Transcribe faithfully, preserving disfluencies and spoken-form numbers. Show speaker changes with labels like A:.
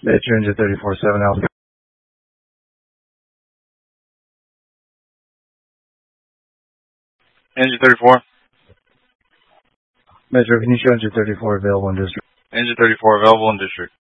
A: Metro engine thirty-four seven Alpha.
B: Engine thirty-four.
A: Metro, can you show engine thirty-four available in district?
B: Engine thirty-four available in district.